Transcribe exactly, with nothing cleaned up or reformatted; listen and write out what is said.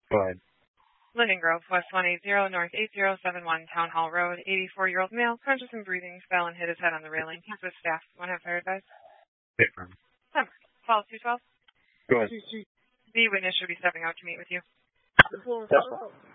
Go ahead. Linden Grove, West one eighty, North eight zero seven one, Town Hall Road, eighty-four-year-old male, conscious and breathing, fell and hit his head on the railing. He's with staff. Want to have fire advice? Hit from. Call two twelve. Go ahead. The witness should be stepping out to meet with you. That's fine.